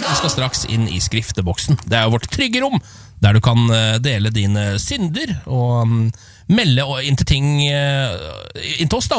vi skal straks inn i skrifteboksen. Det jo vårt trygge rom, der du kan dele dine synder og melde inn til ting inn til oss da,